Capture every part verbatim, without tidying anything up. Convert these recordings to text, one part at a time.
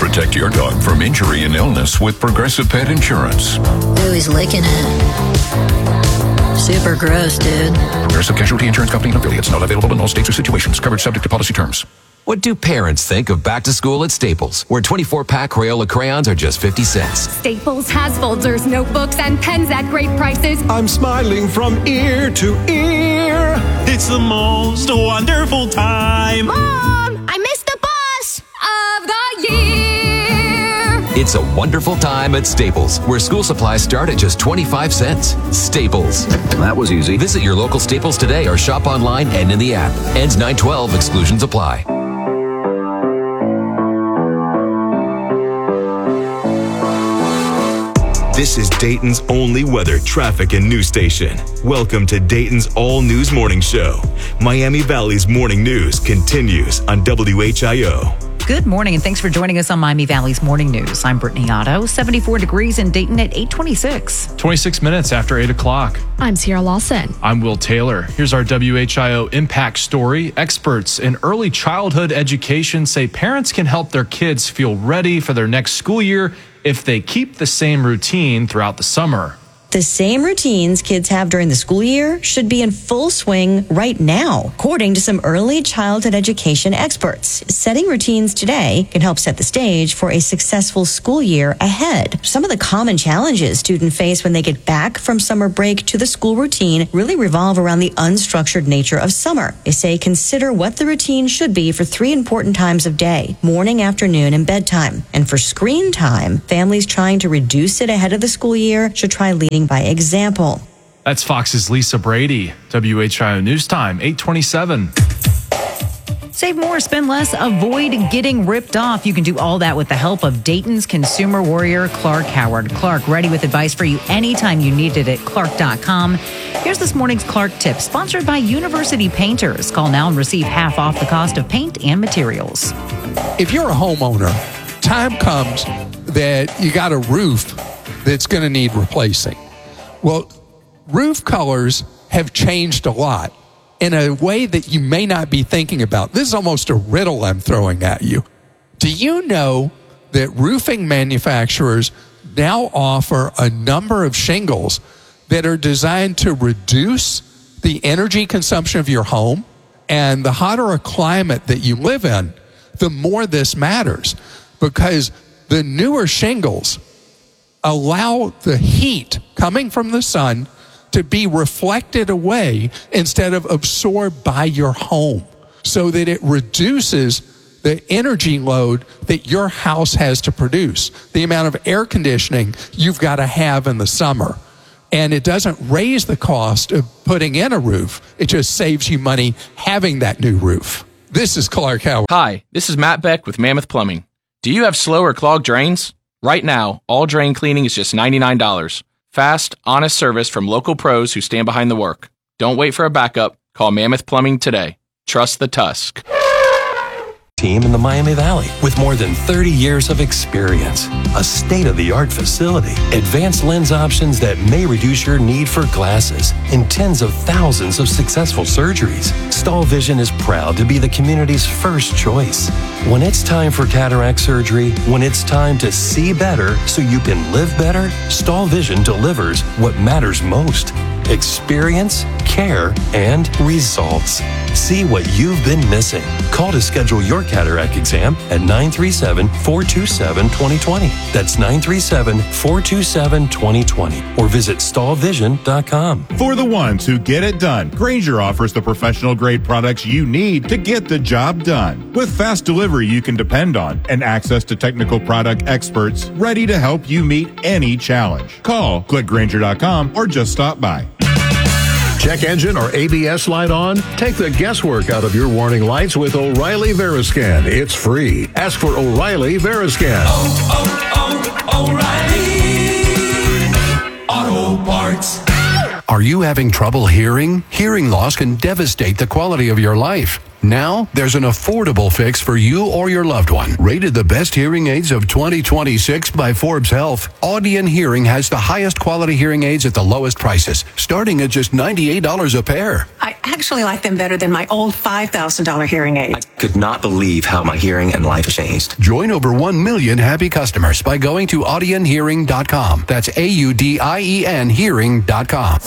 Protect your dog from injury and illness with Progressive Pet Insurance. Ooh, he's licking it. Super gross, dude. Progressive Casualty Insurance Company and affiliates. Not available in all states or situations. Coverage subject to policy terms. What do parents think of back to school at Staples, where twenty-four pack Crayola crayons are just fifty cents? Staples has folders, notebooks, and pens at great prices. I'm smiling from ear to ear. It's the most wonderful time. Mom, I missed the bus of the year. It's a wonderful time at Staples, where school supplies start at just twenty-five cents. Staples. That was easy. Visit your local Staples today or shop online and in the app. Ends nine twelve. Exclusions apply. This is Dayton's only weather, traffic, and news station. Welcome to Dayton's All News Morning Show. Miami Valley's morning news continues on W H I O. Good morning, and thanks for joining us on Miami Valley's Morning News. I'm Brittany Otto. seventy-four degrees in Dayton at eight twenty-six. twenty-six minutes after eight o'clock. I'm Sierra Lawson. I'm Will Taylor. Here's our W H I O Impact Story. Experts in early childhood education say parents can help their kids feel ready for their next school year if they keep the same routine throughout the summer. The same routines kids have during the school year should be in full swing right now, according to some early childhood education experts. Setting routines today can help set the stage for a successful school year ahead. Some of the common challenges students face when they get back from summer break to the school routine really revolve around the unstructured nature of summer. They say consider what the routine should be for three important times of day: morning, afternoon, and bedtime. And for screen time, families trying to reduce it ahead of the school year should try leading by example. That's Fox's Lisa Brady. W H I O News Time, eight twenty-seven. Save more, spend less, avoid getting ripped off. You can do all that with the help of Dayton's consumer warrior, Clark Howard. Clark, ready with advice for you anytime you need it at clark dot com. Here's this morning's Clark tip, sponsored by University Painters. Call now and receive half off the cost of paint and materials. If you're a homeowner, time comes that you got a roof that's going to need replacing. Well, roof colors have changed a lot in a way that you may not be thinking about. This is almost a riddle I'm throwing at you. Do you know that roofing manufacturers now offer a number of shingles that are designed to reduce the energy consumption of your home? And the hotter a climate that you live in, the more this matters, because the newer shingles allow the heat coming from the sun to be reflected away instead of absorbed by your home, so that it reduces the energy load that your house has to produce, the amount of air conditioning you've got to have in the summer. And it doesn't raise the cost of putting in a roof. It just saves you money having that new roof. This is Clark Howard. Hi, this is Matt Beck with Mammoth Plumbing. Do you have slow or clogged drains? Right now, all drain cleaning is just ninety-nine dollars. Fast, honest service from local pros who stand behind the work. Don't wait for a backup. Call Mammoth Plumbing today. Trust the Tusk. Team in the Miami Valley with more than thirty years of experience, a state-of-the-art facility, advanced lens options that may reduce your need for glasses, and tens of thousands of successful surgeries. Stahl Vision is proud to be the community's first choice. When it's time for cataract surgery, when it's time to see better so you can live better, Stahl Vision delivers what matters most: experience, care, and results. See what you've been missing. Call to schedule your cataract exam at nine three seven, four two seven, two zero two zero. That's nine three seven, four two seven, two zero two zero. Or visit stahl vision dot com. For the ones who get it done, Grainger offers the professional-grade products you need to get the job done. With fast delivery you can depend on and access to technical product experts ready to help you meet any challenge. Call, click Grainger dot com, or just stop by. Check engine or A B S light on? Take the guesswork out of your warning lights with O'Reilly Veriscan. It's free. Ask for O'Reilly Veriscan. Oh, oh, oh, O'Reilly Auto Parts. Are you having trouble hearing? Hearing loss can devastate the quality of your life. Now, there's an affordable fix for you or your loved one. Rated the best hearing aids of twenty twenty-six by Forbes Health, Audion Hearing has the highest quality hearing aids at the lowest prices, starting at just ninety-eight dollars a pair. I actually like them better than my old five thousand dollars hearing aid. I could not believe how my hearing and life changed. Join over one million happy customers by going to audion hearing dot com. That's A U D I E N hearing dot com.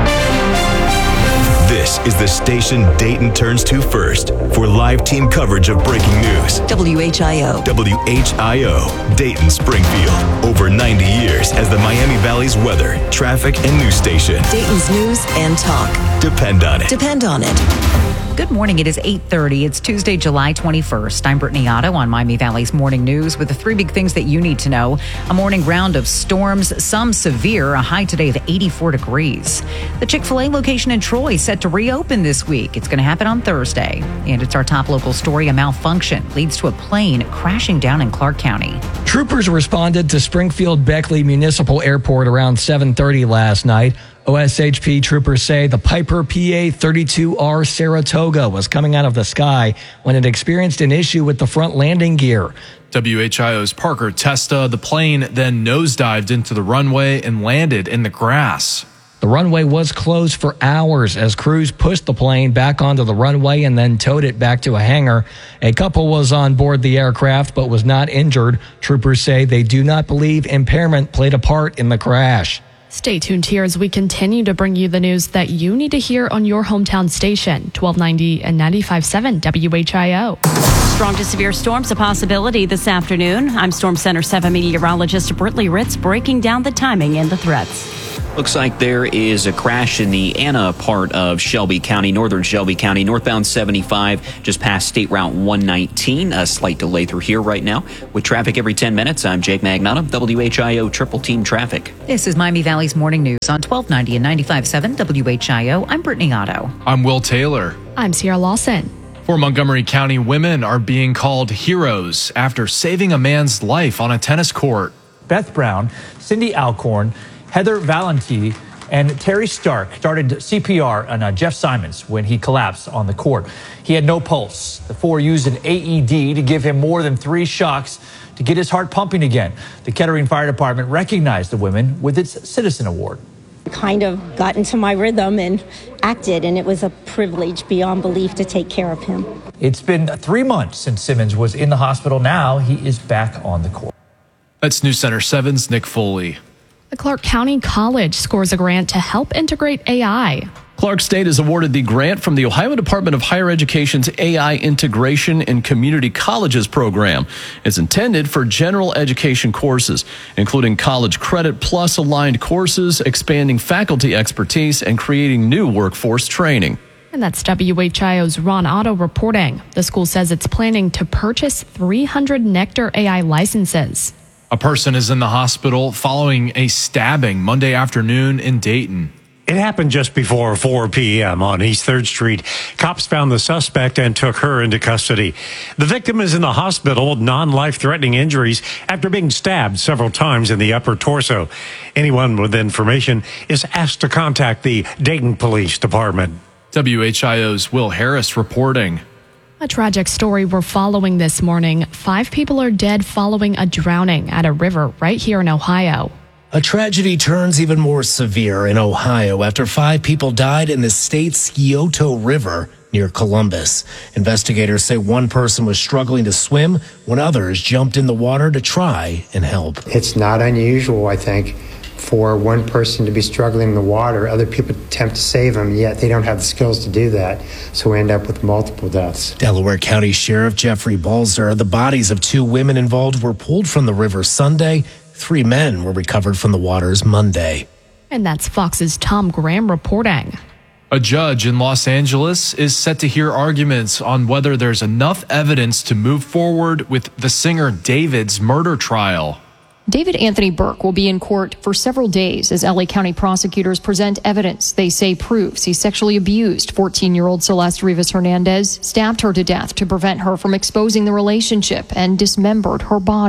This is the station Dayton turns to first for live team coverage of breaking news. W H I O. W H I O, Dayton Springfield. Over ninety years as the Miami Valley's weather, traffic, and news station. Dayton's news and talk. Depend on it. Depend on it. Good morning. It is eight thirty. It's Tuesday, July twenty-first. I'm Brittany Otto on Miami Valley's Morning News with the three big things that you need to know. A morning round of storms, some severe, a high today of eighty-four degrees. The Chick-fil-A location in Troy set to reopen this week. It's going to happen on Thursday. And it's our top local story. A malfunction leads to a plane crashing down in Clark County. Troopers responded to Springfield Beckley Municipal Airport around seven thirty last night. O S H P troopers say the Piper P A thirty-two R Saratoga was coming out of the sky when it experienced an issue with the front landing gear. W H I O's Parker Testa. The plane then nosedived into the runway and landed in the grass. The runway was closed for hours as crews pushed the plane back onto the runway and then towed it back to a hangar. A couple was on board the aircraft but was not injured. Troopers say they do not believe impairment played a part in the crash. Stay tuned here as we continue to bring you the news that you need to hear on your hometown station, twelve ninety and ninety-five point seven W H I O. Strong to severe storms a possibility this afternoon. I'm Storm Center seven meteorologist Brittany Ritz breaking down the timing and the threats. Looks like there is a crash in the Anna part of Shelby County, northern Shelby County, northbound seventy-five, just past State Route one nineteen. A slight delay through here right now. With traffic every ten minutes, I'm Jake Magnotta, W H I O Triple Team Traffic. This is Miami Valley's Morning News on twelve ninety and ninety-five point seven W H I O. I'm Brittany Otto. I'm Will Taylor. I'm Sierra Lawson. Four Montgomery County women are being called heroes after saving a man's life on a tennis court. Beth Brown, Cindy Alcorn, Heather Valenti, and Terry Stark started C P R on uh, Jeff Simons when he collapsed on the court. He had no pulse. The four used an A E D to give him more than three shocks to get his heart pumping again. The Kettering Fire Department recognized the women with its Citizen Award. Kind of got into my rhythm and acted, and it was a privilege beyond belief to take care of him. It's been three months since Simmons was in the hospital. Now he is back on the court. That's News Center seven's Nick Foley. The Clark County College scores a grant to help integrate A I. Clark State is awarded the grant from the Ohio Department of Higher Education's A I Integration in Community Colleges program. It's intended for general education courses, including college credit plus aligned courses, expanding faculty expertise, and creating new workforce training. And that's W H I O's Ron Otto reporting. The school says it's planning to purchase three hundred Nectar A I licenses. A person is in the hospital following a stabbing Monday afternoon in Dayton. It happened just before four p.m. on East third Street. Cops found the suspect and took her into custody. The victim is in the hospital with non-life-threatening injuries after being stabbed several times in the upper torso. Anyone with information is asked to contact the Dayton Police Department. W H I O's Will Harris reporting. A tragic story we're following this morning. Five people are dead following a drowning at a river right here in Ohio. A tragedy turns even more severe in Ohio after five people died in the state's Scioto River near Columbus. Investigators say one person was struggling to swim when others jumped in the water to try and help. It's not unusual, I think, for one person to be struggling in the water. Other people attempt to save them, yet they don't have the skills to do that. So we end up with multiple deaths. Delaware County Sheriff Jeffrey Balzer. The bodies of two women involved were pulled from the river Sunday. Three men were recovered from the waters Monday. And that's Fox's Tom Graham reporting. A judge in Los Angeles is set to hear arguments on whether there's enough evidence to move forward with the singer David's murder trial. David Anthony Burke will be in court for several days as L A County prosecutors present evidence they say proves he sexually abused fourteen-year-old Celeste Rivas Hernandez, stabbed her to death to prevent her from exposing the relationship, and dismembered her body. The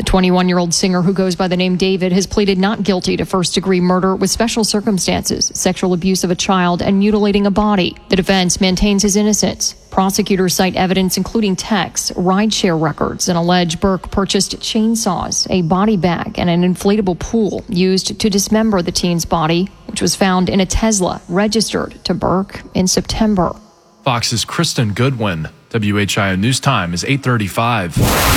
twenty-one-year-old singer who goes by the name David has pleaded not guilty to first-degree murder with special circumstances, sexual abuse of a child, and mutilating a body. The defense maintains his innocence. Prosecutors cite evidence including texts, rideshare records, and allege Burke purchased chainsaws, a body bag, and an inflatable pool used to dismember the teen's body, which was found in a Tesla registered to Burke in September. Fox's Kristen Goodwin. W H I O News Time is eight thirty-five.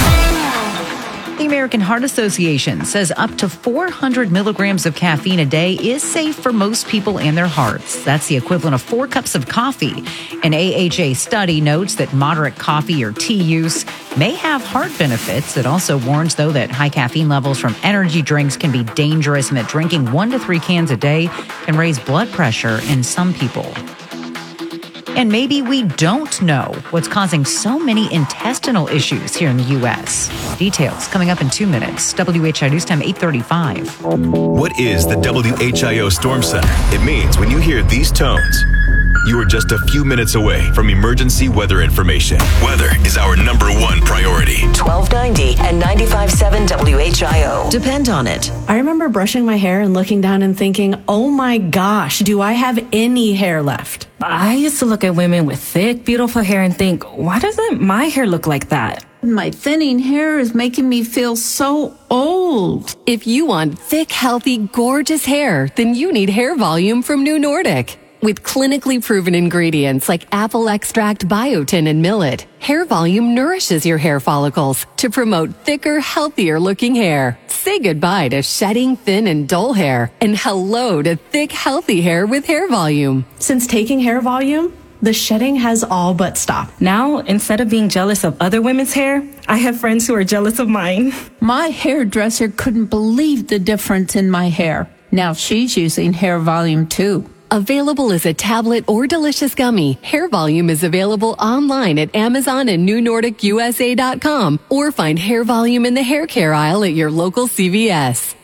The American Heart Association says up to four hundred milligrams of caffeine a day is safe for most people and their hearts. That's the equivalent of four cups of coffee. An A H A study notes that moderate coffee or tea use may have heart benefits. It also warns, though, that high caffeine levels from energy drinks can be dangerous and that drinking one to three cans a day can raise blood pressure in some people. And maybe we don't know what's causing so many intestinal issues here in the U S. Details coming up in two minutes. W H I O News Time eight thirty-five. What is the W H I O Storm Center? It means when you hear these tones, you are just a few minutes away from emergency weather information. Weather is our number one priority. twelve ninety and ninety-five point seven W H I O. Depend on it. I remember brushing my hair and looking down and thinking, oh my gosh, do I have any hair left? I used to look at women with thick, beautiful hair and think, why doesn't my hair look like that? My thinning hair is making me feel so old. If you want thick, healthy, gorgeous hair, then you need Hair Volume from New Nordic. With clinically proven ingredients like apple extract, biotin, and millet, Hair Volume nourishes your hair follicles to promote thicker, healthier looking hair. Say goodbye to shedding, thin, and dull hair, and hello to thick, healthy hair with Hair Volume. Since taking Hair Volume, the shedding has all but stopped. Now, instead of being jealous of other women's hair, I have friends who are jealous of mine. My hairdresser couldn't believe the difference in my hair. Now she's using Hair Volume too. Available as a tablet or delicious gummy, Hair Volume is available online at Amazon and New Nordic U S A dot com, or find Hair Volume in the hair care aisle at your local C V S.